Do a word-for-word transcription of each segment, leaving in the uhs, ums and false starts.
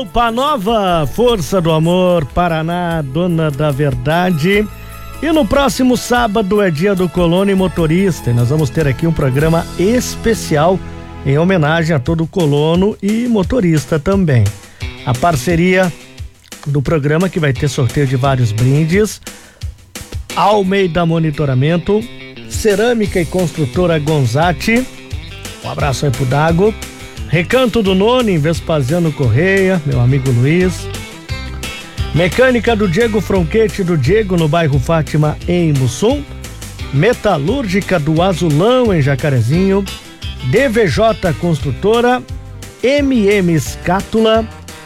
Roupa Nova, Força do Amor, Paraná, Dona da Verdade. E no próximo sábado é dia do colono e motorista, e nós vamos ter aqui um programa especial em homenagem a todo colono e motorista também. A parceria do programa, que vai ter sorteio de vários brindes: Almeida Monitoramento, Cerâmica e Construtora Gonzatti, um abraço aí pro Dago, Recanto do Noni, Vespasiano Correia, meu amigo Luiz, Mecânica do Diego Fronquete, do Diego no bairro Fátima em Mussum, Metalúrgica do Azulão em Jacarezinho, D V J Construtora, M M Escátula,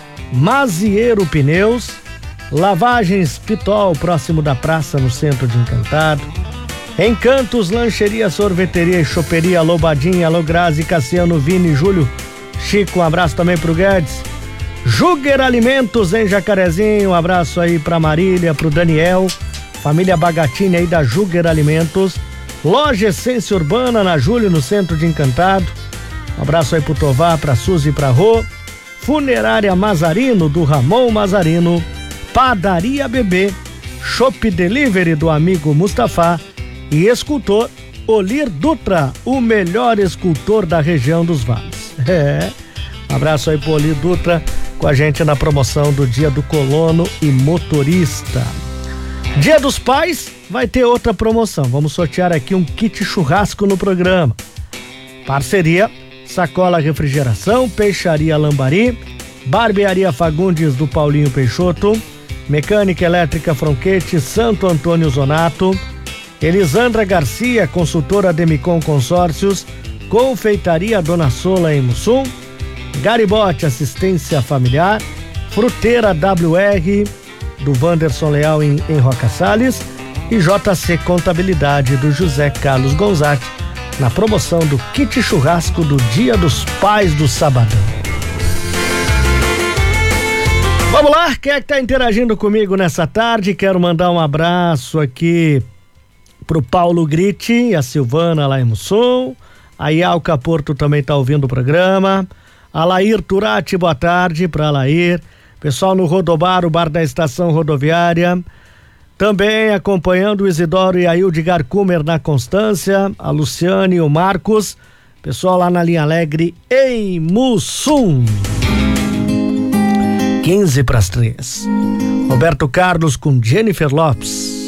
Mazieiro Pneus, Lavagens Pitol, próximo da praça no centro de Encantado, Encantos Lancheria, Sorveteria e Choperia, Lobadinha, Alô Grazi, Cassiano, Vini, Júlio, Chico, um abraço também pro Guedes, Juger Alimentos em Jacarezinho, um abraço aí pra Marília, pro Daniel, família Bagatini aí da Juger Alimentos, Loja Essência Urbana na Júlio, no centro de Encantado, um abraço aí pro Tovar, pra Suzy e pra Rô, Funerária Mazarino, do Ramon Mazarino, Padaria Bebê, Shop Delivery do amigo Mustafa e escultor Olir Dutra, o melhor escultor da região dos Vales. É, um abraço aí pro Olir Dutra com a gente na promoção do Dia do Colono e Motorista. Dia dos Pais vai ter outra promoção, vamos sortear aqui um kit churrasco no programa. Parceria Sacola Refrigeração, Peixaria Lambari, Barbearia Fagundes do Paulinho Peixoto, Mecânica Elétrica Fronquete, Santo Antônio Zonato, Elisandra Garcia, consultora Demicon Consórcios, Confeitaria Dona Sola em Mussum, Garibote Assistência Familiar, Fruteira W R do Wanderson Leal em, em Roca Salles e J C Contabilidade do José Carlos Gonzatti na promoção do kit churrasco do Dia dos Pais do Sabadão. Vamos lá, quem é que tá interagindo comigo nessa tarde? Quero mandar um abraço aqui pro Paulo Gritti, a Silvana lá em Mussum, a Ialca Porto também tá ouvindo o programa, a Lair Turati, boa tarde pra Lair, pessoal no Rodobar, o bar da estação rodoviária, também acompanhando o Isidoro e a Ildigar Kumer na Constância, a Luciane e o Marcos, pessoal lá na Linha Alegre em Mussum. quinze para as três. Roberto Carlos com Jennifer Lopes.